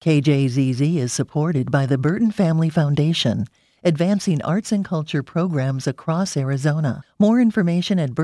KJZZ is supported by the Burton Family Foundation, advancing arts and culture programs across Arizona. More information at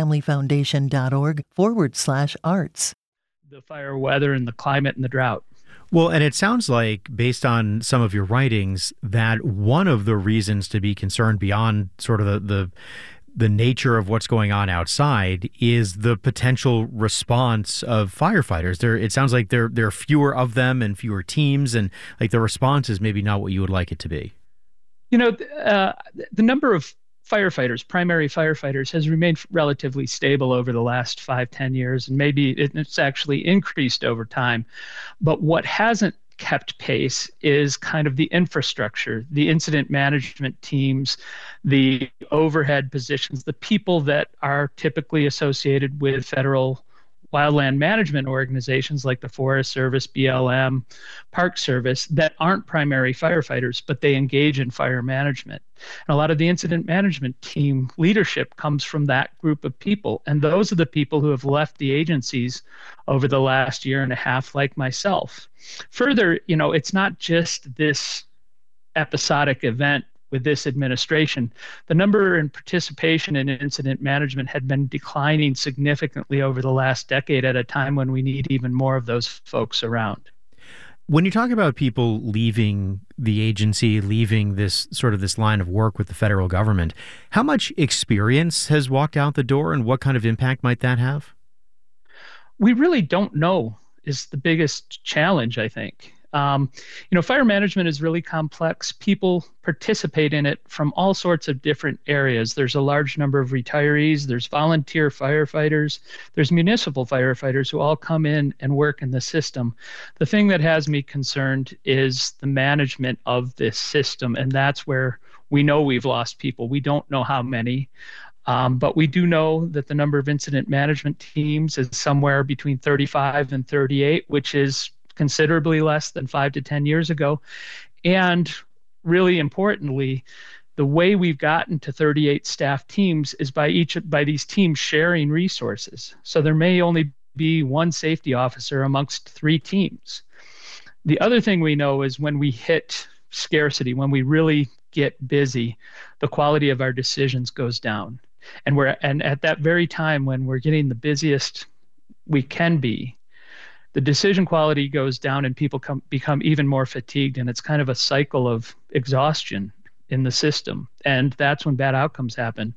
burtonfamilyfoundation.org/arts. The fire weather and the climate and the drought. Well, and it sounds like, based on some of your writings, that one of the reasons to be concerned beyond sort of the nature of what's going on outside is the potential response of firefighters. It sounds like there are fewer of them and fewer teams, and like the response is maybe not what you would like it to be. You know, the number of firefighters, primary firefighters, has remained relatively stable over the last 5-10 years, and maybe it's actually increased over time. But what hasn't kept pace is kind of the infrastructure, the incident management teams, the overhead positions, the people that are typically associated with federal wildland management organizations like the Forest Service, BLM, Park Service, that aren't primary firefighters, but they engage in fire management. And a lot of the incident management team leadership comes from that group of people. And those are the people who have left the agencies over the last year and a half, like myself. Further, you know, it's not just this episodic event with this administration. The number and participation in incident management had been declining significantly over the last decade at a time when we need even more of those folks around. When you talk about people leaving the agency, leaving this line of work with the federal government, how much experience has walked out the door, and what kind of impact might that have? We really don't know is the biggest challenge, I think. Fire management is really complex. People participate in it from all sorts of different areas. There's a large number of retirees, there's volunteer firefighters, there's municipal firefighters who all come in and work in the system. The thing that has me concerned is the management of this system, and that's where we know we've lost people. We don't know how many. But we do know that the number of incident management teams is somewhere between 35 and 38, which is considerably less than 5 to 10 years ago. And really importantly, the way we've gotten to 38 staff teams is by these teams sharing resources. So there may only be one safety officer amongst 3 teams. The other thing we know is when we hit scarcity, when we really get busy, the quality of our decisions goes down. And at that very time when we're getting the busiest we can be, the decision quality goes down and people become even more fatigued, and it's kind of a cycle of exhaustion in the system, and that's when bad outcomes happen.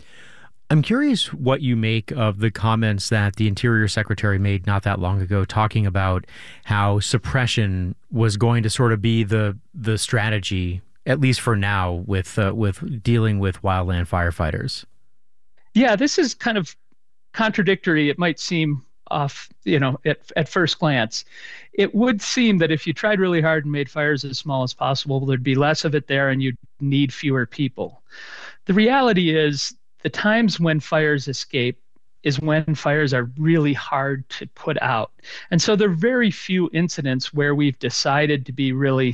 I'm curious what you make of the comments that the Interior Secretary made not that long ago, talking about how suppression was going to sort of be the strategy, at least for now, with dealing with wildland firefighters. Yeah, this is kind of contradictory. It might seem off, at first glance. It would seem that if you tried really hard and made fires as small as possible, there'd be less of it there and you'd need fewer people. The reality is the times when fires escape is when fires are really hard to put out. And so there are very few incidents where we've decided to be really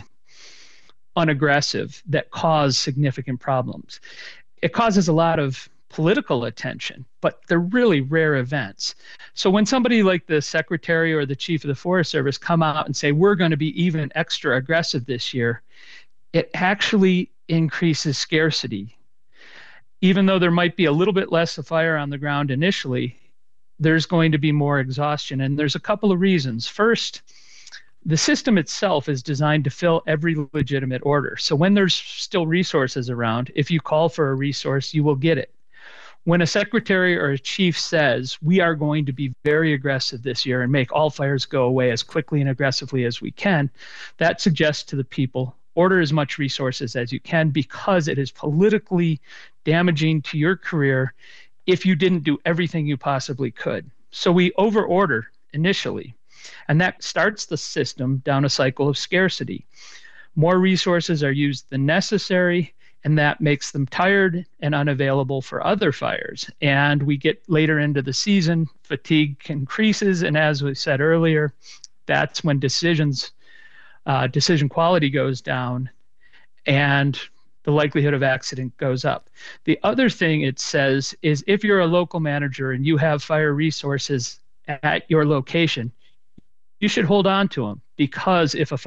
unaggressive that cause significant problems. It causes a lot of political attention, but they're really rare events. So when somebody like the secretary or the chief of the Forest Service come out and say, we're going to be even extra aggressive this year, it actually increases scarcity. Even though there might be a little bit less of fire on the ground initially, there's going to be more exhaustion. And there's a couple of reasons. First, the system itself is designed to fill every legitimate order. So when there's still resources around, if you call for a resource, you will get it. When a secretary or a chief says, we are going to be very aggressive this year and make all fires go away as quickly and aggressively as we can, that suggests to the people, order as much resources as you can, because it is politically damaging to your career if you didn't do everything you possibly could. So we overorder initially, and that starts the system down a cycle of scarcity. More resources are used than necessary, and that makes them tired and unavailable for other fires. And we get later into the season, fatigue increases, and as we said earlier, that's when decision quality goes down and the likelihood of accident goes up. The other thing it says is if you're a local manager and you have fire resources at your location, you should hold on to them, because if a